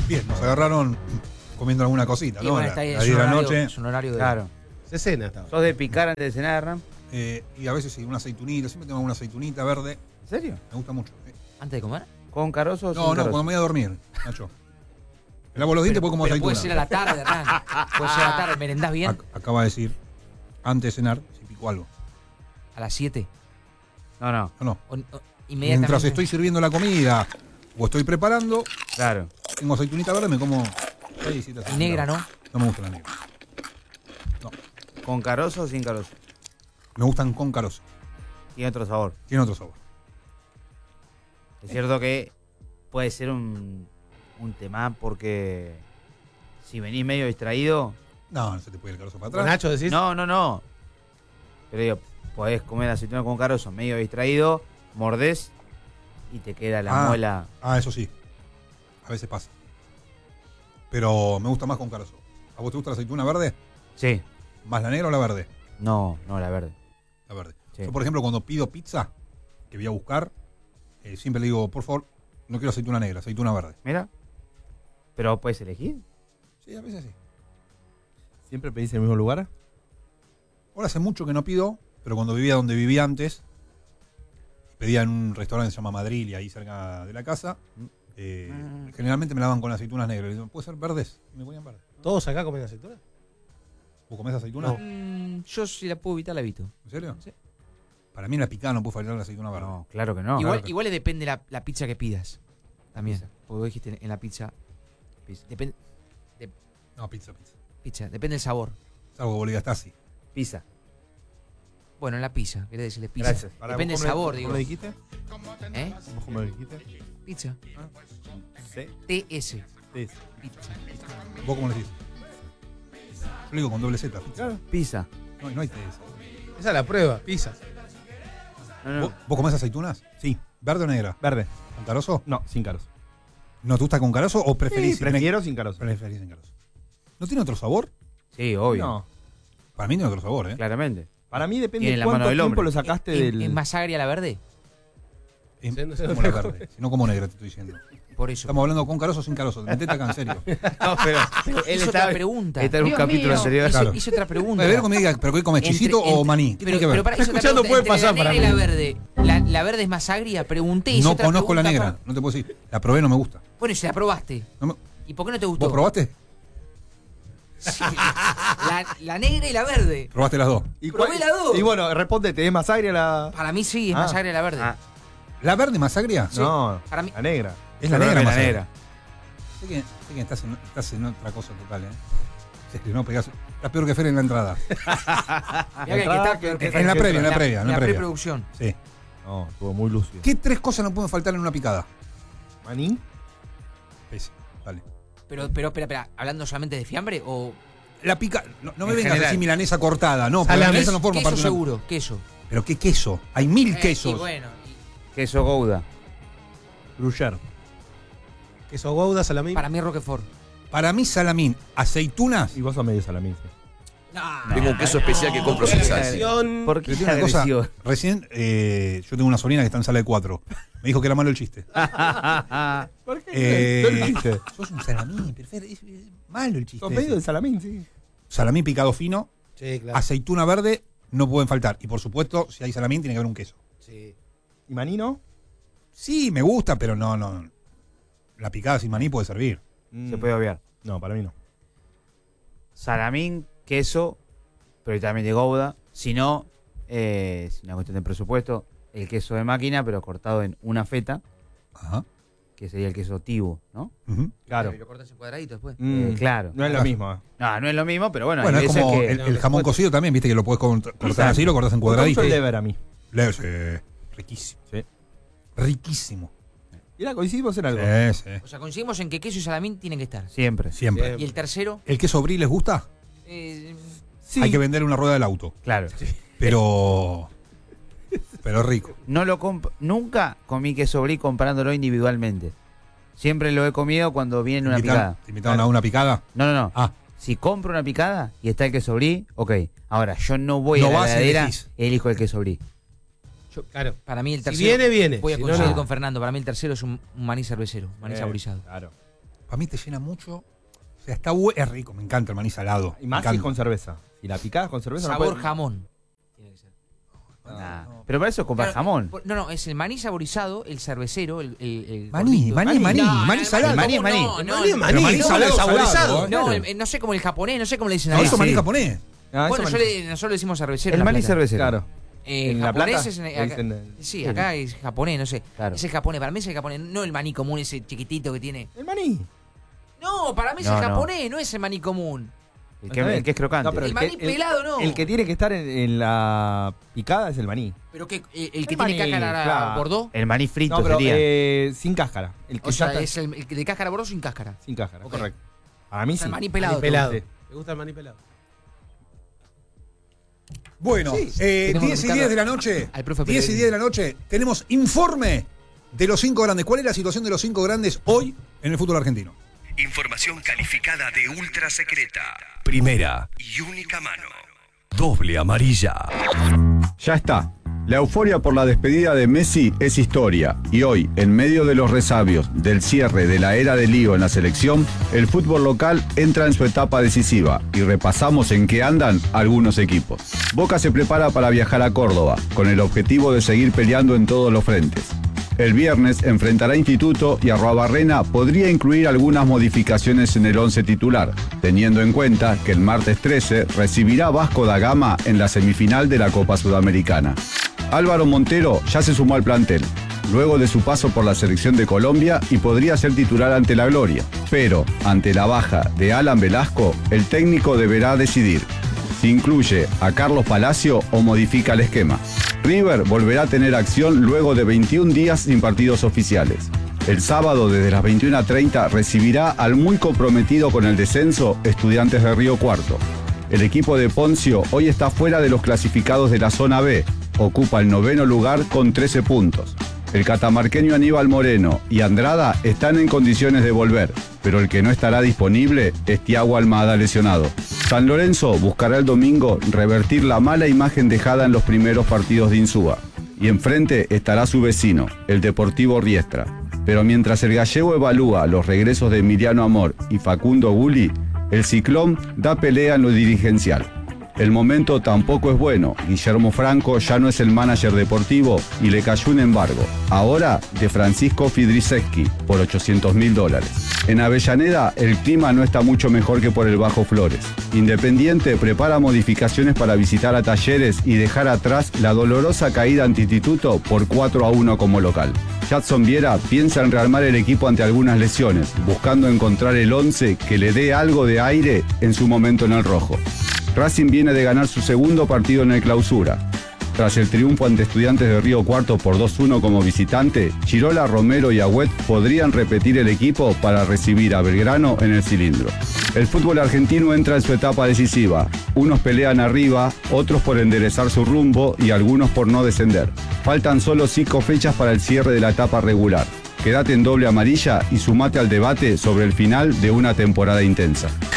Bien, nos agarraron comiendo alguna cosita, Y ¿no? bueno, está ahí, a 10 de la noche. es un horario de... Claro. Se cena estaba. ¿Sos de picar antes de cenar, Hernán? Y a veces sí, una aceitunita. Siempre tengo una aceitunita verde. ¿En serio? Me gusta mucho. ¿Antes de comer? ¿Con carozo o sin No, carozo? cuando me voy a dormir, Nacho. Me lavo los dientes, puedo comer Pero aceituna. puede ser a la tarde, Hernán. Puede ser a la tarde. ¿Merendás bien? Acaba de decir, antes de cenar, si pico algo. ¿A las 7? No. No, no. Inmediatamente. Mientras estoy sirviendo la comida o estoy preparando, Claro. tengo aceitunita verde, me como 6, 7 Y negra, ¿no? No me gusta la negra. No. ¿Con carozo o sin carozo? Me gustan con carozo. Tiene otro sabor. Tiene otro sabor. Es cierto que puede ser un tema porque si venís medio distraído... No se te puede ir el carozo para ¿Con atrás. Nacho decís? No. Pero digo, podés comer aceituna con carozo medio distraído, mordés y te queda la muela. Eso sí. A veces pasa. Pero me gusta más con carozo. ¿A vos te gusta la aceituna verde? Sí. ¿Más la negra o la verde? No, la verde. La verde. Sí. Yo, por ejemplo, cuando pido pizza, que voy a buscar, siempre le digo, por favor, no quiero aceituna negra, aceituna verde. Mira. ¿Pero puedes elegir? Sí, a veces sí. ¿Siempre pedís en el mismo lugar? Ahora hace mucho que no pido, pero cuando vivía donde vivía antes, pedía en un restaurante que se llama Madrid, y ahí cerca de la casa, generalmente me la daban con aceitunas negras. Le digo, ¿puede ser verdes? Y me ponían verdes. ¿Todos acá comen aceituna? ¿Vos comés aceituna? No. Yo si la puedo evitar, la evito. ¿En serio? Sí. Para mí en la picada no puede faltar la aceituna verde. No, claro que no. Igual le depende la pizza que pidas. También. Porque vos dijiste en la pizza. Depende. No, pizza. Pizza, depende del sabor. Salvo que vos le digas Tassi. Pizza. Bueno, en la pizza, querés decirle pizza. Gracias. Depende del sabor, digo. ¿Cómo lo dijiste? ¿Eh? ¿Vos cómo lo dijiste? Pizza. Sí. TS. Sí. Pizza. ¿Vos cómo le decís? Yo le digo con doble Z, pizza. Claro. Pizza. No hay TS. Esa es la prueba, pizza. No. ¿Vos comés aceitunas? Sí. ¿Verde o negra? Verde. ¿Con carozo? No, sin carozo. ¿No te gusta con carozo o preferís? Sí, prefiero sin carozo. Preferís sin carozo. ¿No tiene otro sabor? Sí, obvio. No. Para mí tiene otro sabor, ¿eh? Claramente. Para mí depende Tiene de la cuánto mano del tiempo hombre. lo sacaste del... ¿Es más agria la verde? Es Sí, no sé, como la verde. Si no como negra, te estoy diciendo. Por eso. Estamos hablando con carozo o sin carozo. Metete acá, en serio. No, pero él Hizo otra pregunta. Está en un Dios capítulo mío. anterior. Claro. Hizo otra pregunta. A ver, me diga, ¿pero qué comes? ¿Chisito o maní? ¿Qué tiene que ver? Pero hizo otra Escuchando pregunta. puede Entre pasar la negra para y la verde. ¿La verde es más agria? Pregunté. Hizo No otra conozco la pregunta negra. No te puedo decir. La probé, no me gusta. Bueno, y si la probaste. No me- ¿Y por qué no te gustó? ¿Vos probaste? Sí. La negra y la verde. Probaste las dos. ¿Y Probé las dos. Y bueno, respóndete, ¿es más agria la...? Para mí sí, es más agria la verde. Ah. ¿La verde más agria? No, Para mí- la negra. Es la Pero negra es más la agria. negra. Sé que estás en otra cosa total, ¿eh? Sí, no pegás. Estás peor que Fer en la entrada. Mirá que está peor que En la previa, en la previa. la preproducción. Sí. No, estuvo muy lúcido. ¿Qué tres cosas no pueden faltar en una picada? ¿Maní? Ese, dale. Pero, espera. ¿Hablando solamente de fiambre o...? La pica. No me En vengas a general. decir milanesa cortada, no, porque la Salame. milanesa no forma Queso parte de una... seguro, queso. Pero qué queso. Hay 1000 quesos. Y bueno, Queso Gouda. Gruyère. Queso gouda, salamín. para mí Roquefort. Para mí, salamín, aceitunas. Y vos sos medio salamín, sí. Tengo un queso especial que compro sin salsa. Agresión. ¿Por qué Pero tiene una cosa. agresivo? Recién, yo tengo una sobrina que está en sala de 4. Me dijo que era malo el chiste. ¿Por qué? ¿No lo dijiste? Sos un salamín, perfecto. Es malo el chiste. Sos medio ese. de salamín, sí. Salamín picado fino, Sí, claro. aceituna verde, no pueden faltar. Y por supuesto, si hay salamín, tiene que haber un queso. Sí. ¿Y maní no? Sí, me gusta, pero no. La picada sin maní puede servir. Se puede obviar. No, para mí no. Salamín, queso, pero también de Gouda. Si no, es una cuestión de presupuesto, el queso de máquina, pero cortado en una feta, Ajá. que sería el queso tibu, ¿no? Ujú. Claro. ¿Lo cortas en cuadraditos después? Claro. No es lo mismo. No es lo mismo, pero bueno, Bueno, hay es veces como que... el jamón cocido también, viste que lo puedes cortar así, lo cortas en cuadraditos. el deber a mí. Riquísimo. Sí. Riquísimo. ¿Y ahora coincidimos en algo? Sí. O sea, coincidimos en que queso y salamín tienen que estar. Siempre. Siempre. ¿Y el tercero? ¿El queso brie les gusta? Sí. Hay que vender una rueda del auto. Claro. Pero rico. No lo nunca comí queso brie comprándolo individualmente. Siempre lo he comido cuando viene una picada. ¿Te invitaron a una picada? No. Ah, Si compro una picada y está el queso brie, ok. Ahora, yo no voy No a la vas y heladera elegís. y elijo el queso brie. Claro. Para mí el Si tercero... viene. Voy a Si no, coincidir no. con Fernando. Para mí el tercero es un maní cervecero, maní saborizado. Claro. para mí te llena mucho. O sea, es rico, me encanta el maní salado. Y más me si es encanta. con cerveza. Si la picás con cerveza Sabor no puede... jamón. Tiene que ser. Nah. Pero para eso comprar jamón. No, es el maní saborizado, el cervecero, el Maní, gordito. maní, maní, No, maní el salado. El maní es maní. No, El no, maní es no, maní, Pero maní ¿cómo salado, lo saborizado? no, claro. no sé como el japonés, no sé cómo le dicen No, ahí. eso es maní sí. japonés. Ah, eso Bueno, maní. nosotros le decimos cervecero. El en La maní Plata. cervecero. Claro. En La japonés Plata es le acá- dicen sí, acá es japonés, no sé. Claro. Es el japonés, para mí es el japonés, no el maní común ese chiquitito que tiene. el maní. No, para mí es No, el no. japonés, no es el maní común. El que es crocante. No, pero El maní pelado no. El que tiene que estar en la picada es el maní. Pero que el que El maní, tiene cáscara claro. bordó, El maní frito No, pero sería. sin cáscara. El que o sea, ya está es el de cáscara bordó sin cáscara. sin cáscara, Ok. correcto. Para mí O sea, sí. el maní pelado. Maní pelado. Sí. ¿Te gusta el maní pelado? Bueno, Tenemos 10 y Ricardo 10 de la noche. al profe 10 y Pellegrini. 10 de la noche. Tenemos informe de los 5 grandes. ¿Cuál es la situación de los 5 grandes hoy en el fútbol argentino? Información calificada de ultra secreta. Primera y única mano. Doble amarilla. Ya está. La euforia por la despedida de Messi es historia y hoy, en medio de los resabios del cierre de la era de lío en la selección, el fútbol local entra en su etapa decisiva y repasamos en qué andan algunos equipos. Boca se prepara para viajar a Córdoba con el objetivo de seguir peleando en todos los frentes. El viernes enfrentará a Instituto y Arruabarrena podría incluir algunas modificaciones en el 11 titular, teniendo en cuenta que el martes 13 recibirá Vasco da Gama en la semifinal de la Copa Sudamericana. Álvaro Montero ya se sumó al plantel, luego de su paso por la selección de Colombia y podría ser titular ante la Gloria. Pero, ante la baja de Alan Velasco, el técnico deberá decidir si incluye a Carlos Palacio o modifica el esquema. River volverá a tener acción luego de 21 días sin partidos oficiales. El sábado desde las 21:30 recibirá al muy comprometido con el descenso Estudiantes de Río Cuarto. El equipo de Poncio hoy está fuera de los clasificados de la zona B, ocupa el 9º lugar con 13 puntos. El catamarqueño Aníbal Moreno y Andrada están en condiciones de volver, pero el que no estará disponible es Thiago Almada lesionado. San Lorenzo buscará el domingo revertir la mala imagen dejada en los primeros partidos de Insúa. Y enfrente estará su vecino, el Deportivo Riestra. Pero mientras el gallego evalúa los regresos de Emiliano Amor y Facundo Gulli, el Ciclón da pelea en lo dirigencial. El momento tampoco es bueno. Guillermo Franco ya no es el manager deportivo y le cayó un embargo. Ahora de Francisco Fidrisewski por $800.000. En Avellaneda el clima no está mucho mejor que por el Bajo Flores. Independiente prepara modificaciones para visitar a Talleres y dejar atrás la dolorosa caída ante Instituto por 4-1 como local. Jadson Viera piensa en rearmar el equipo ante algunas lesiones, buscando encontrar el 11 que le dé algo de aire en su momento en el rojo. Racing viene de ganar su segundo partido en el Clausura. Tras el triunfo ante Estudiantes de Río Cuarto por 2-1 como visitante, Chirola, Romero y Agüet podrían repetir el equipo para recibir a Belgrano en el cilindro. El fútbol argentino entra en su etapa decisiva. Unos pelean arriba, otros por enderezar su rumbo y algunos por no descender. Faltan solo 5 fechas para el cierre de la etapa regular. Quédate en doble amarilla y sumate al debate sobre el final de una temporada intensa.